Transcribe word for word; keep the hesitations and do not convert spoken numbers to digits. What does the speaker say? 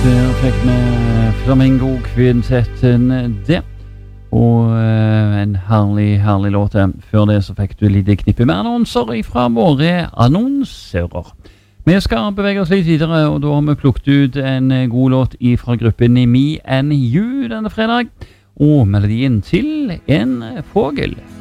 Der fikk vi Flamingo-kvintetten det. Og uh, en herlig, herlig låt. Før det så fikk du litt knippe med annonser fra våre annonsører. Vi skal bevege oss litt videre, og da har vi plukket ut en god låt fra gruppen Me and You denne fredag. Og melodien til en fågel.